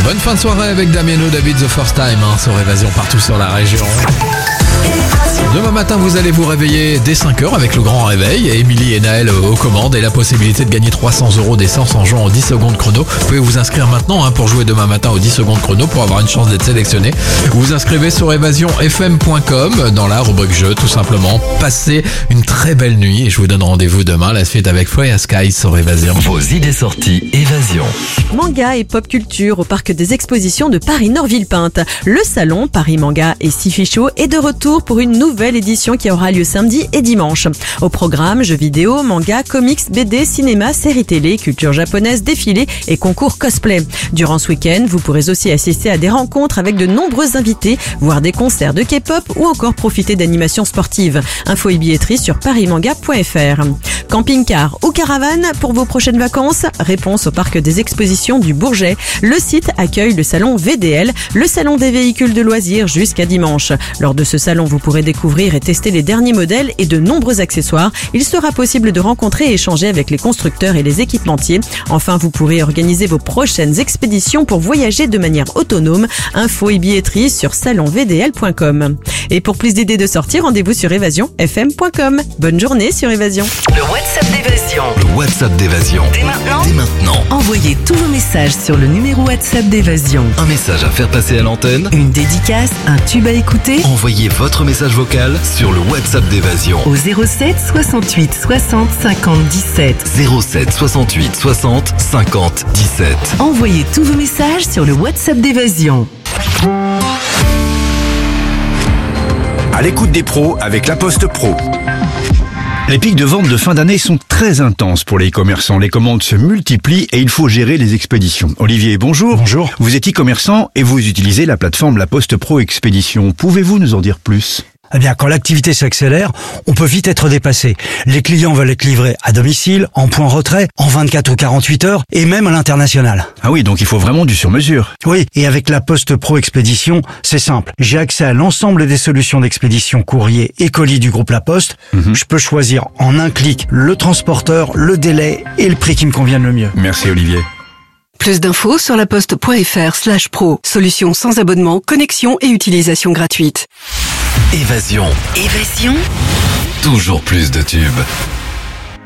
Bonne fin de soirée avec Damiano David The First Time sur Évasion partout sur la région. Demain matin, vous allez vous réveiller dès 5h avec le grand réveil. Émilie et Naël aux commandes et la possibilité de gagner 300 € d'essence en jouant aux 10 secondes chrono. Vous pouvez vous inscrire maintenant pour jouer demain matin aux 10 secondes chrono pour avoir une chance d'être sélectionné. Vous vous inscrivez sur évasionfm.com dans la rubrique jeu, tout simplement. Passez une très belle nuit et je vous donne rendez-vous demain. La suite avec Freya Sky sur Évasion. Vos idées sorties Évasion. Manga et pop culture au parc des expositions de Paris-Nord-Villepinte. Le salon Paris Manga et Sci-Fi Show est de retour pour une nouvelle édition qui aura lieu samedi et dimanche. Au programme, jeux vidéo, manga, comics, BD, cinéma, séries télé, culture japonaise, défilés et concours cosplay. Durant ce week-end, vous pourrez aussi assister à des rencontres avec de nombreux invités, voir des concerts de K-pop ou encore profiter d'animations sportives. Infos et billetterie sur parismanga.fr. Camping-car ou caravane pour vos prochaines vacances? Réponse au parc des expositions du Bourget. Le site accueille le salon VDL, le salon des véhicules de loisirs jusqu'à dimanche. Lors de ce salon, vous pourrez découvrir et tester les derniers modèles et de nombreux accessoires. Il sera possible de rencontrer et échanger avec les constructeurs et les équipementiers. Enfin, vous pourrez organiser vos prochaines expéditions pour voyager de manière autonome. Infos et billetterie sur salonvdl.com. Et pour plus d'idées de sortie, rendez-vous sur évasionfm.com. Bonne journée sur Évasion. Le WhatsApp d'Évasion. Le WhatsApp d'Évasion. Dès maintenant, Envoyez tous vos messages sur le numéro WhatsApp d'Évasion. Un message à faire passer à l'antenne. Une dédicace, un tube à écouter Envoyez votre message vocal sur le WhatsApp d'Évasion. au 07 68 60 50 17. 07 68 60 50 17. Envoyez tous vos messages sur le WhatsApp d'Évasion. À l'écoute des pros avec La Poste Pro. Les pics de vente de fin d'année sont très intenses pour les e-commerçants. Les commandes se multiplient et il faut gérer les expéditions. Olivier, bonjour. Bonjour. Vous êtes e-commerçant et vous utilisez la plateforme La Poste Pro Expédition. Pouvez-vous nous en dire plus ? Eh bien, quand l'activité s'accélère, on peut vite être dépassé. Les clients veulent être livrés à domicile, en point retrait, en 24 ou 48 heures, et même à l'international. Ah oui, donc il faut vraiment du sur-mesure. Oui, et avec la Poste Pro Expédition, c'est simple. J'ai accès à l'ensemble des solutions d'expédition courrier et colis du groupe La Poste. Je peux choisir en un clic le transporteur, le délai et le prix qui me convienne le mieux. Merci Olivier. Plus d'infos sur laposte.fr/pro. Solution sans abonnement, connexion et utilisation gratuite. Évasion. Évasion. Toujours plus de tubes.